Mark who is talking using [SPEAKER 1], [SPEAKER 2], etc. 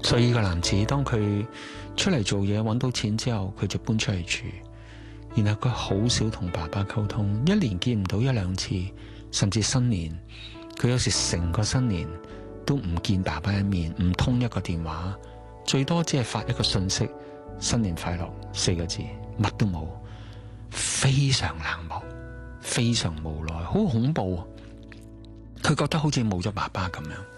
[SPEAKER 1] 所以呢個男子當佢出嚟做嘢揾到錢之後，佢就搬出嚟住。然後佢好少同爸爸溝通，一年見唔到一兩次，甚至新年佢有時成個新年都唔見爸爸一面，唔通一個電話，最多只係發一個信息，新年快樂4個字，乜都冇，非常冷漠，非常無奈，好恐怖。佢覺得好似冇咗爸爸咁樣。